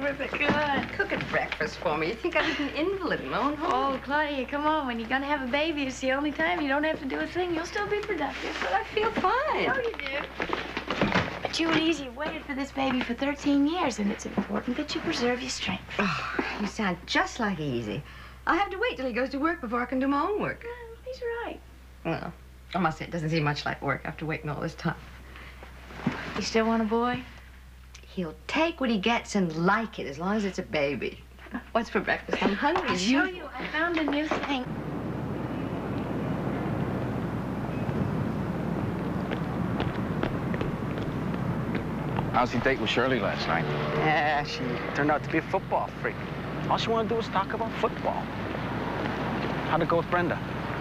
everything. Good. Cook a breakfast for me. You think I'm an invalid in my own home? Oh, Claudia, come on. When you're gonna have a baby, it's the only time you don't have to do a thing. You'll still be productive. But I feel fine. No, you do. But you and Easy waited for this baby for 13 years, and it's important that you preserve your strength. Oh, you sound just like Easy. I have to wait till he goes to work before I can do my own work. He's right. Well, I must say it doesn't seem much like work after waiting all this time. You still want a boy? He'll take what he gets and like it as long as it's a baby. What's for breakfast? I'm hungry. I'll show you. I found a new thing. How's your date with Shirley last night? Yeah, she turned out to be a football freak. All she wanted to do was talk about football. How'd it go with Brenda?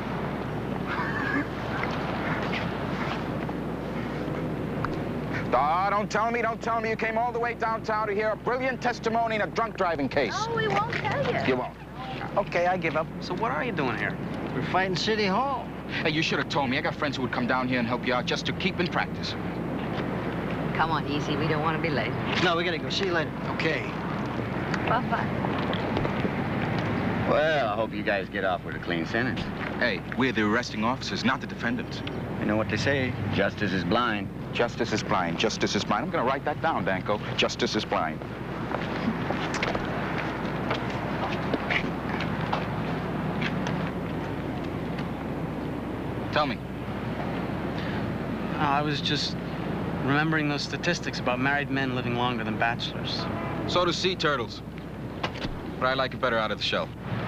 Oh, don't tell me you came all the way downtown to hear a brilliant testimony in a drunk driving case. Oh, we won't tell you. You won't. Okay, I give up. So what are you doing here? We're fighting City Hall. Hey, you should have told me. I got friends who would come down here and help you out just to keep in practice. Come on, Easy. We don't want to be late. No, we gotta go. See you later. Okay. Bye-bye. Well, I hope you guys get off with a clean sentence. Hey, we're the arresting officers, not the defendants. You know what they say, justice is blind. Justice is blind. Justice is blind. I'm going to write that down, Danko. Justice is blind. Tell me. I was just remembering those statistics about married men living longer than bachelors. So do sea turtles. But I like it better out of the shell.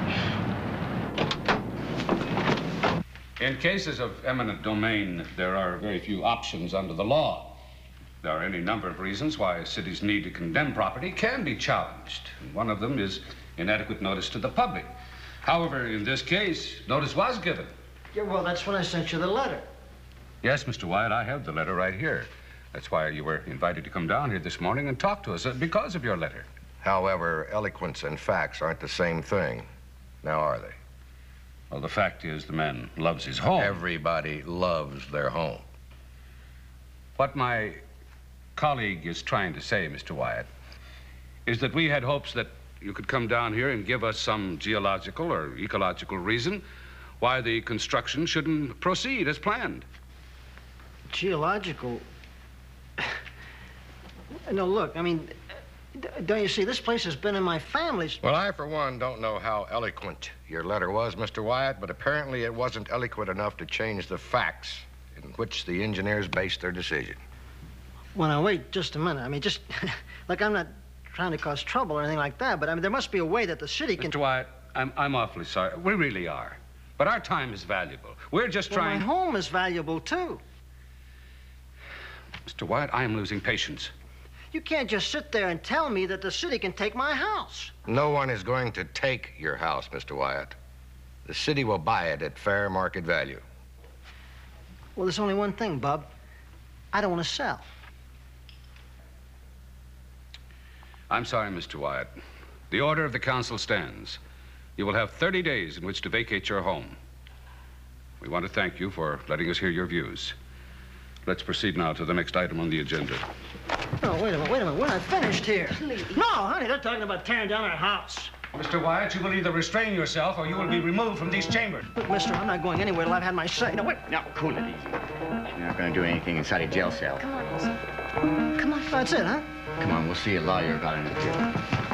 In cases of eminent domain, there are very few options under the law. There are any number of reasons why cities need to condemn property can be challenged. And one of them is inadequate notice to the public. However, in this case, notice was given. Yeah, well, that's when I sent you the letter. Yes, Mr. Wyatt, I have the letter right here. That's why you were invited to come down here this morning and talk to us because of your letter. However, eloquence and facts aren't the same thing. Now, are they? Well, the fact is the man loves his home. Everybody loves their home. What my colleague is trying to say, Mr. Wyatt, is that we had hopes that you could come down here and give us some geological or ecological reason why the construction shouldn't proceed as planned. Geological? No, look, I mean, don't you see, this place has been in my family's... Well, I, for one, don't know how eloquent your letter was, Mr. Wyatt, but apparently it wasn't eloquent enough to change the facts in which the engineers based their decision. Well, now, wait just a minute. I mean, just... Look, I'm not trying to cause trouble or anything like that, but I mean, there must be a way that the city can... Mr. Wyatt, I'm awfully sorry. We really are. But our time is valuable. We're just trying... My home is valuable, too. Mr. Wyatt, I am losing patience. You can't just sit there and tell me that the city can take my house. No one is going to take your house, Mr. Wyatt. The city will buy it at fair market value. Well, there's only one thing, Bub. I don't want to sell. I'm sorry, Mr. Wyatt. The order of the council stands. You will have 30 days in which to vacate your home. We want to thank you for letting us hear your views. Let's proceed now to the next item on the agenda. No, wait a minute. We're not finished here. Please. No, honey, they're talking about tearing down our house. Mr. Wyatt, you will either restrain yourself or you will be removed from these chambers. Look, mister, I'm not going anywhere till I've had my say. No, wait. Now, cool it easy. You're not going to do anything inside a jail cell. Come on, Wilson. Come on. That's it, huh? Come on, we'll see a lawyer about it.